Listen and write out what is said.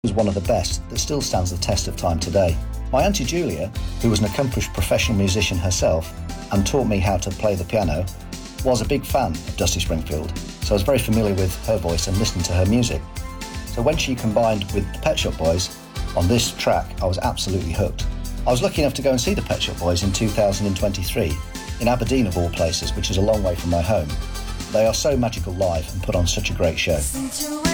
was one of the best that still stands the test of time today. My Auntie Julia, who was an accomplished professional musician herself and taught me how to play the piano, was a big fan of Dusty Springfield, so I was very familiar with her voice and listening to her music. So when she combined with the Pet Shop Boys on this track, I was absolutely hooked. I was lucky enough to go and see the Pet Shop Boys in 2023, in Aberdeen of all places, which is a long way from my home. They are so magical live and put on such a great show.